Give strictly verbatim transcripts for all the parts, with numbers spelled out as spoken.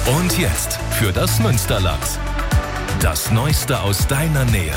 Und jetzt für das Münsterland. Das Neueste aus deiner Nähe.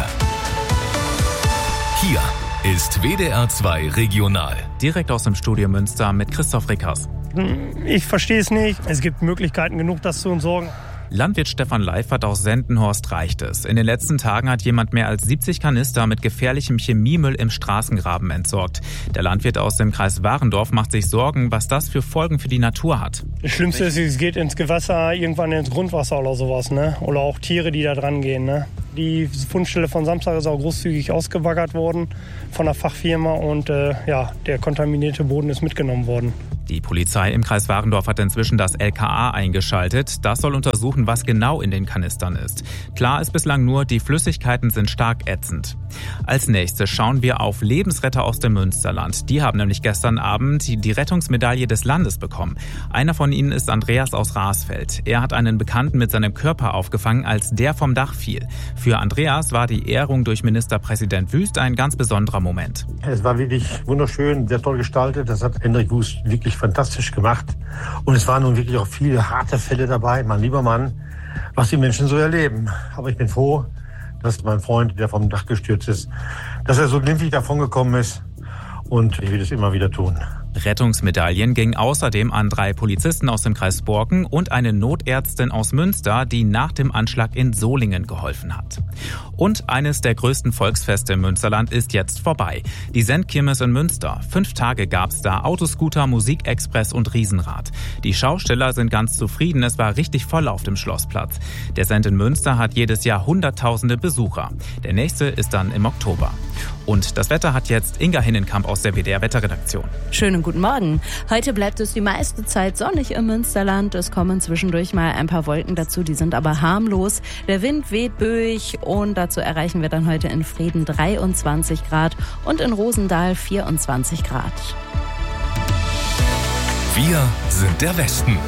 Hier ist W D R zwei Regional. Direkt aus dem Studio Münster mit Christoph Rickers. Ich verstehe es nicht. Es gibt Möglichkeiten genug, das zu entsorgen. Landwirt Stefan Leifert aus Sendenhorst reicht es. In den letzten Tagen hat jemand mehr als siebzig Kanister mit gefährlichem Chemiemüll im Straßengraben entsorgt. Der Landwirt aus dem Kreis Warendorf macht sich Sorgen, was das für Folgen für die Natur hat. Das Schlimmste ist, es geht ins Gewässer, irgendwann ins Grundwasser oder sowas, ne? Oder auch Tiere, die da dran gehen, ne? Die Fundstelle von Samstag ist auch großzügig ausgebaggert worden von der Fachfirma und äh, ja, der kontaminierte Boden ist mitgenommen worden. Die Polizei im Kreis Warendorf hat inzwischen das L K A eingeschaltet. Das soll untersuchen, was genau in den Kanistern ist. Klar ist bislang nur, die Flüssigkeiten sind stark ätzend. Als nächstes schauen wir auf Lebensretter aus dem Münsterland. Die haben nämlich gestern Abend die Rettungsmedaille des Landes bekommen. Einer von ihnen ist Andreas aus Rasfeld. Er hat einen Bekannten mit seinem Körper aufgefangen, als der vom Dach fiel. Für Andreas war die Ehrung durch Ministerpräsident Wüst ein ganz besonderer Moment. Es war wirklich wunderschön, sehr toll gestaltet. Das hat Hendrik Wüst wirklich fantastisch gemacht. Und es waren nun wirklich auch viele harte Fälle dabei, mein lieber Mann, was die Menschen so erleben. Aber ich bin froh, dass mein Freund, der vom Dach gestürzt ist, dass er so glimpflich davongekommen ist. Und ich will es immer wieder tun. Rettungsmedaillen gingen außerdem an drei Polizisten aus dem Kreis Borken und eine Notärztin aus Münster, die nach dem Anschlag in Solingen geholfen hat. Und eines der größten Volksfeste im Münsterland ist jetzt vorbei. Die Sendkirmes in Münster. Fünf Tage gab's da Autoscooter, Musikexpress und Riesenrad. Die Schausteller sind ganz zufrieden, es war richtig voll auf dem Schlossplatz. Der Send in Münster hat jedes Jahr hunderttausende Besucher. Der nächste ist dann im Oktober. Und das Wetter hat jetzt Inga Hinnenkamp aus der W D R-Wetterredaktion. Schönen guten Morgen. Heute bleibt es die meiste Zeit sonnig im Münsterland. Es kommen zwischendurch mal ein paar Wolken dazu, die sind aber harmlos. Der Wind weht böig und dazu erreichen wir dann heute in Vreden dreiundzwanzig Grad und in Rosendahl vierundzwanzig Grad. Wir sind der Westen.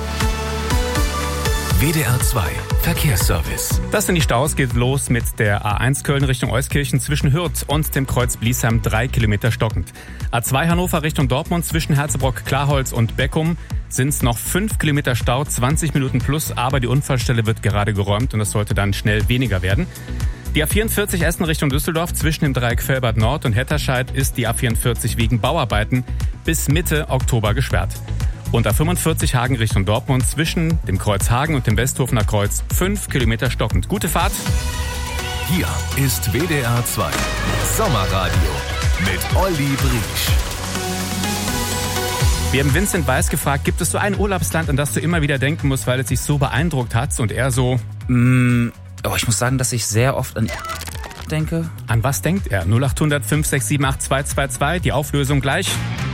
W D R zwei Verkehrsservice. Das sind die Staus. Geht los mit der A eins Köln Richtung Euskirchen zwischen Hürth und dem Kreuz Bliesheim, drei Kilometer stockend. A zwei Hannover Richtung Dortmund zwischen Herzebrock, Klarholz und Beckum sind es noch fünf Kilometer Stau, zwanzig Minuten plus, aber die Unfallstelle wird gerade geräumt und das sollte dann schnell weniger werden. Die A vierundvierzig Essen Richtung Düsseldorf zwischen dem Dreieck Velbert Nord und Hetterscheid ist die A vierundvierzig wegen Bauarbeiten bis Mitte Oktober gesperrt. Und A fünfundvierzig Hagen Richtung Dortmund zwischen dem Kreuz Hagen und dem Westhofener Kreuz fünf Kilometer stockend. Gute Fahrt. Hier ist W D R zwei Sommerradio mit Olli Briesch. Wir haben Vincent Weiss gefragt, gibt es so ein Urlaubsland, an das du immer wieder denken musst, weil es dich so beeindruckt hat? Und er so... Mm, oh, ich muss sagen, dass ich sehr oft an denke. An was denkt er? null acht hundert fünf sechs sieben acht zwei zwei zwei, die Auflösung gleich.